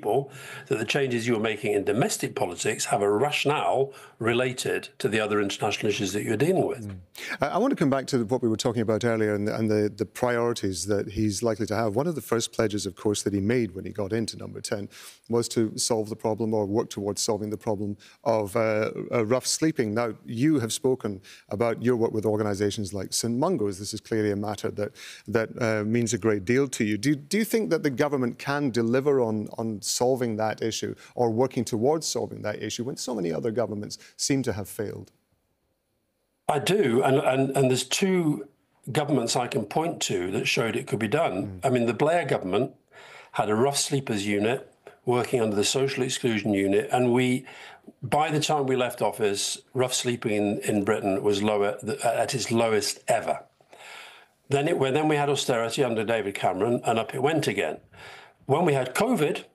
people that the changes you're making in domestic politics have a rationale related to the other international issues that you're dealing with. I want to come back to what we were talking about earlier and the priorities that he's likely to have. One of the first pledges, of course, that he made when he got into Number 10 was to solve the problem or work towards solving the problem of rough sleeping. Now, you have spoken about your work with organisations like St Mungo's. This is clearly a matter that means a great deal to you. Do you think that the government can deliver on solving that issue or working towards solving that issue when so many other governments seem to have failed? I do, and there's two governments I can point to that showed it could be done. I mean, the Blair government had a rough sleepers unit working under the social exclusion unit, and by the time we left office, rough sleeping in Britain was at its lowest ever. Then we had austerity under David Cameron, and up it went again. When we had COVID,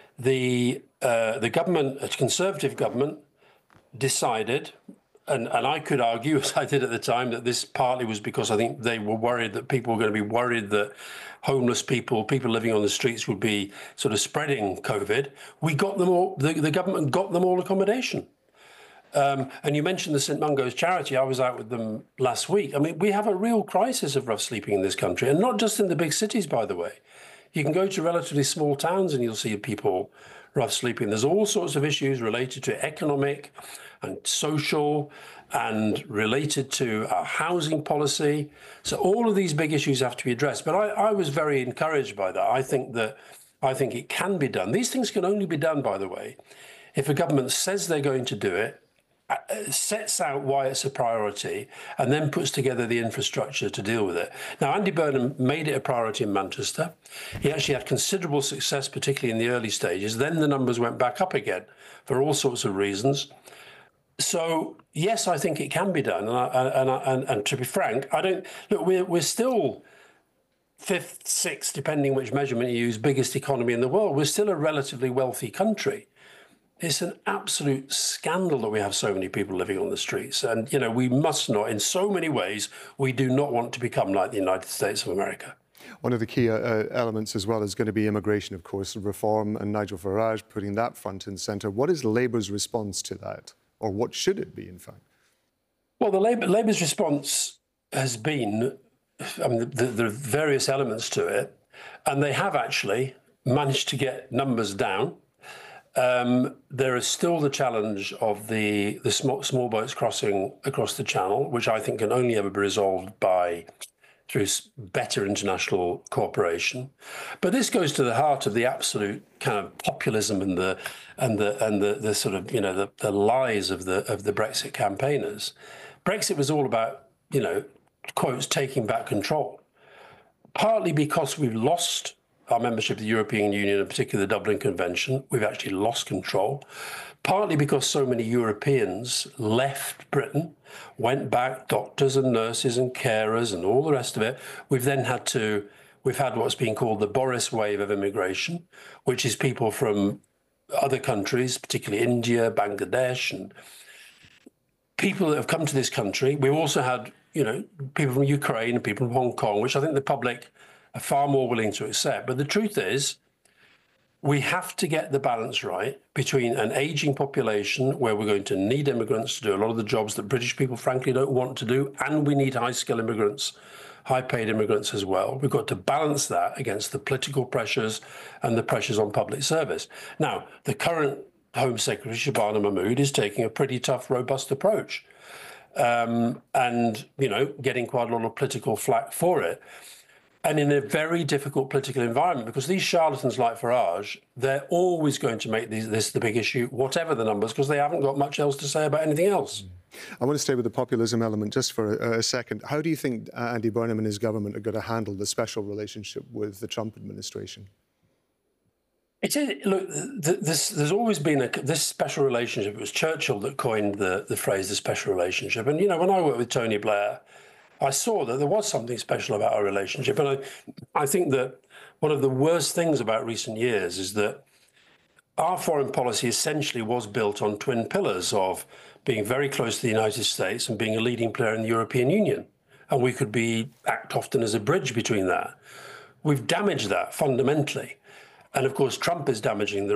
the government, a Conservative government, decided, and I could argue, as I did at the time, that this partly was because I think they were worried that people were going to be worried that homeless people living on the streets would be sort of spreading COVID. We got them all, the government got them all accommodation. And you mentioned the St Mungo's charity. I was out with them last week. I mean, we have a real crisis of rough sleeping in this country, and not just in the big cities, by the way. You can go to relatively small towns and you'll see people rough sleeping. There's all sorts of issues related to economic and social and related to our housing policy. So all of these big issues have to be addressed. But I was very encouraged by that. I think it can be done. These things can only be done, by the way, if a government says they're going to do it, sets out why it's a priority, and then puts together the infrastructure to deal with it. Now, Andy Burnham made it a priority in Manchester. He actually had considerable success, particularly in the early stages. Then the numbers went back up again for all sorts of reasons. So, yes, I think it can be done. And to be frank, we're still fifth, sixth, depending which measurement you use, biggest economy in the world. We're still a relatively wealthy country. It's an absolute scandal that we have so many people living on the streets. And, you know, we must not, in so many ways, we do not want to become like the United States of America. One of the key elements as well is going to be immigration, of course, reform, and Nigel Farage putting that front and centre. What is Labour's response to that? Or what should it be, in fact? Well, Labour's response has been, I mean, there are various elements to it, and they have actually managed to get numbers down. There is still the challenge of the small boats crossing across the Channel, which I think can only ever be resolved through better international cooperation. But this goes to the heart of the absolute kind of populism and the sort of, you know, the lies of the Brexit campaigners. Brexit was all about, you know, quotes, taking back control, partly because we've lost our membership of the European Union, and particularly the Dublin Convention. We've actually lost control, partly because so many Europeans left Britain, went back, doctors and nurses and carers and all the rest of it. We've had what's been called the Boris wave of immigration, which is people from other countries, particularly India, Bangladesh, and people that have come to this country. We've also had, you know, people from Ukraine and people from Hong Kong, which I think the public are far more willing to accept. But the truth is, we have to get the balance right between an ageing population where we're going to need immigrants to do a lot of the jobs that British people, frankly, don't want to do, and we need high-skilled immigrants, high-paid immigrants as well. We've got to balance that against the political pressures and the pressures on public service. Now, the current Home Secretary, Shabana Mahmood, is taking a pretty tough, robust approach and, you know, getting quite a lot of political flack for it. And in a very difficult political environment, because these charlatans like Farage, they're always going to make this the big issue, whatever the numbers, because they haven't got much else to say about anything else. I want to stay with the populism element just for a second. How do you think Andy Burnham and his government are going to handle the special relationship with the Trump administration? It is, look, there's always been this special relationship. It was Churchill that coined the phrase, the special relationship. And, you know, when I worked with Tony Blair, I saw that there was something special about our relationship. And I think that one of the worst things about recent years is that our foreign policy essentially was built on twin pillars of being very close to the United States and being a leading player in the European Union. And we could act often as a bridge between that. We've damaged that fundamentally. And of course, Trump is damaging the